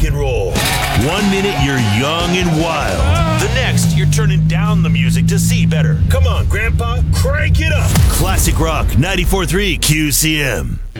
rock and roll. 1 minute you're young and wild. The next you're turning down the music to see better. Come on, Grandpa, crank it up. Classic Rock 94.3 QCM.